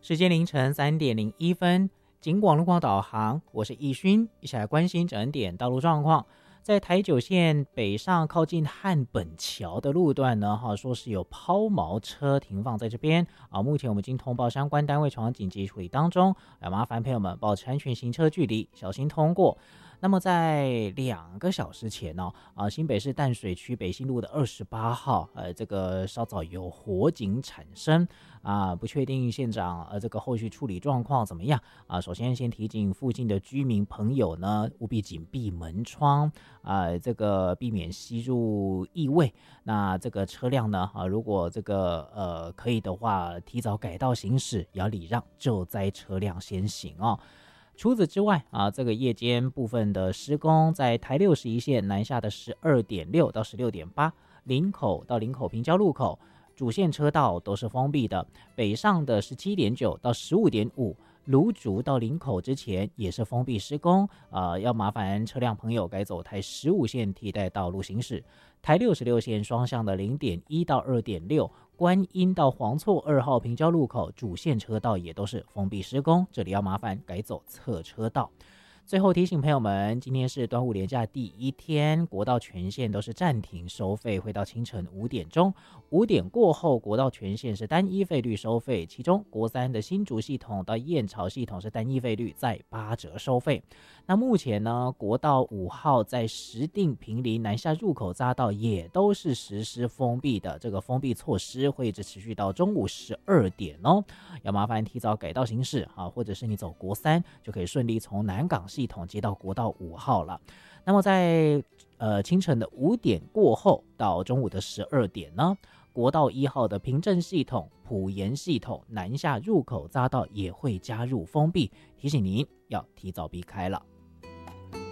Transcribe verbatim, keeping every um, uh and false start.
时间凌晨三点零一分，警广路况导航，我是易勋，一起来关心整点道路状况。在台九线北上靠近汉本桥的路段呢，哈，说是有抛锚车停放在这边啊。目前我们已经通报相关单位，从紧急处理当中，来麻烦朋友们保持安全行车距离，小心通过。那么在两个小时前呢、哦，啊，新北市淡水区北新路的二十八号，呃，这个稍早有火警产生啊，不确定现场呃这个后续处理状况怎么样啊？首先先提醒附近的居民朋友呢，务必紧闭门窗啊，这个避免吸入异味。那这个车辆呢，啊，如果这个呃可以的话，提早改道行驶，也要礼让救灾车辆先行哦。除此之外啊，这个夜间部分的施工，在台六十一线南下的十二点六到十六点八，林口到林口平交路口主线车道都是封闭的，北上的十七点九到十五点五，芦竹到林口之前也是封闭施工，呃，要麻烦车辆朋友改走台十五线替代道路行驶。台六十六线双向的零点一到二点六，观音到黄厝二号平交路口主线车道也都是封闭施工，这里要麻烦改走侧车道。最后提醒朋友们，今天是端午连假第一天，国道全线都是暂停收费，会到清晨五点钟。五点过后，国道全线是单一费率收费，其中国三的新竹系统到燕巢系统是单一费率，在八折收费。那目前呢，国道五号在石碇坪林南下入口匝道也都是实施封闭的，这个封闭措施会一直持续到中午十二点哦。要麻烦提早改道行驶啊，或者是你走国三就可以顺利从南港系统接到国道五号了。那么在呃清晨的五点过后到中午的十二点呢，国道一号的平镇系统、埔盐系统南下入口匝道也会加入封闭，提醒您要提早避开了。